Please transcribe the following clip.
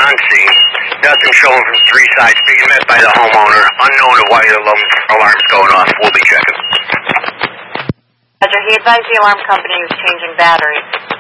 on scene. Nothing showing from three sides. Being met by the homeowner. Unknown of why the alarm's going off. We'll be checking. Roger, he advised the alarm company he was changing batteries.